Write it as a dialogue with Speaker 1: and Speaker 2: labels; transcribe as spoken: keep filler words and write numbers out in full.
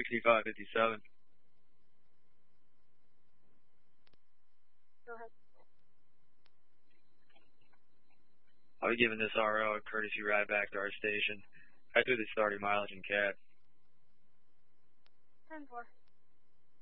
Speaker 1: sixty-five fifty-seven.
Speaker 2: Go ahead.
Speaker 1: I'll be giving this R O a courtesy ride back to our station. I do the starting mileage in cab.
Speaker 2: ten four.